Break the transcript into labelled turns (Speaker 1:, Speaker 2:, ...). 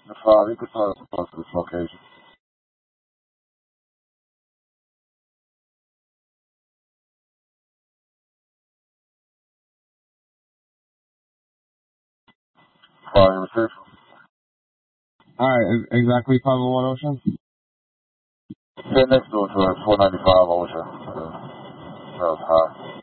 Speaker 1: 5, you can tell us close to this location. Fire received.
Speaker 2: Alright, exactly 501 Ocean?
Speaker 1: Sit next to it, 495 Ocean. That was high.